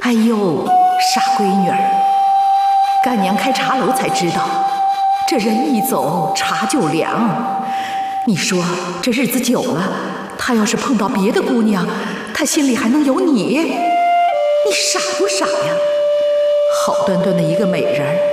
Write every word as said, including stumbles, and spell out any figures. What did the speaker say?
哎呦，傻闺女儿，干娘开茶楼才知道，这人一走茶就凉。你说这日子久了，他要是碰到别的姑娘，他心里还能有你？你傻不傻呀？好端端的一个美人儿，